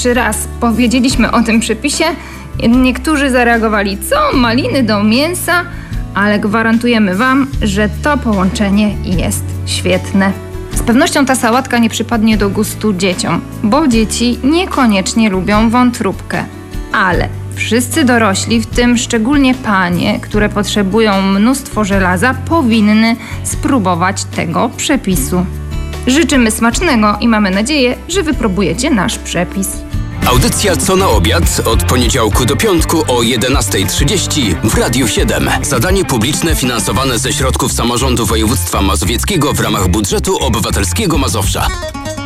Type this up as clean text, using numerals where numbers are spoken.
pierwszy raz powiedzieliśmy o tym przepisie, niektórzy zareagowali: co, maliny do mięsa? Ale gwarantujemy wam, że to połączenie jest świetne. Z pewnością ta sałatka nie przypadnie do gustu dzieciom, bo dzieci niekoniecznie lubią wątróbkę. Ale wszyscy dorośli, w tym szczególnie panie, które potrzebują mnóstwo żelaza, powinny spróbować tego przepisu. Życzymy smacznego i mamy nadzieję, że wypróbujecie nasz przepis. Audycja Co na obiad od poniedziałku do piątku o 11:30 w Radiu 7. Zadanie publiczne finansowane ze środków samorządu województwa mazowieckiego w ramach budżetu obywatelskiego Mazowsza.